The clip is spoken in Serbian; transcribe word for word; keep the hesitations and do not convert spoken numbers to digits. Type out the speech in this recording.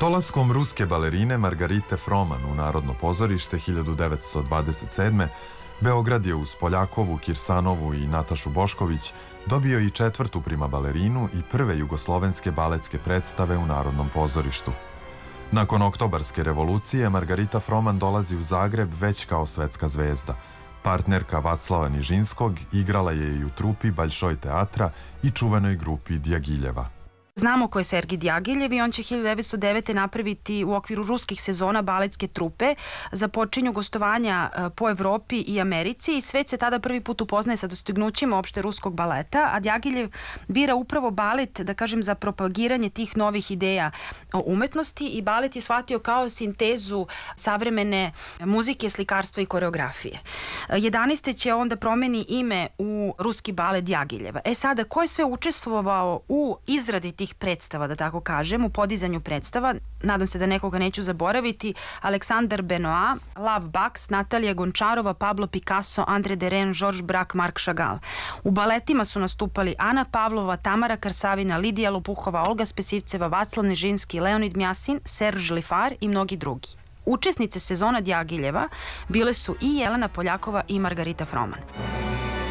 Dolaskom ruske balerine Margarite Froman u Narodno pozorište hiljadu devetsto dvadeset sedme. Beograd je uz Poljakovu, Kirsanovu i Natašu Bošković dobio i četvrtu prima balerinu i prve jugoslovenske baletske predstave u Narodnom pozorištu. Nakon Oktobarske revolucije, Margarita Froman dolazi u Zagreb već kao svetska zvezda. Partnerka Vaclava Nižinskog igrala je i u trupi Baljšoj teatra i čuvenoj grupi Djagiljeva. Znamo ko je Sergij Djagiljev i on će hiljadu devetsto devete. napraviti u okviru ruskih sezona baletske trupe. Započinju gostovanja po Evropi i Americi i svet se tada prvi put upoznaje sa dostignućima opšte ruskog baleta, a Djagiljev bira upravo balet, da kažem, za propagiranje tih novih ideja o umetnosti i balet je shvatio kao sintezu savremene muzike, slikarstva i koreografije. jedanaeste. će onda promeni ime u ruski balet Djagiljeva. E sada, ko je sve učestvovao u izradi tih predstava, da tako kažem, u podizanju predstava? Nadam se da nekoga neću zaboraviti. Aleksandar Benoit, Lav Baks, Natalija Gončarova, Pablo Picasso, Andre Deren, Georges Braque, Marc Chagall. U baletima su nastupali Ana Pavlova, Tamara Karsavina, Lidija Lopuhova, Olga Spesivceva, Vaclav Nižinski, Leonid Mjasin, Serge Lifar i mnogi drugi. Učesnice sezona Djagiljeva bile su i Jelena Poljakova i Margarita Froman.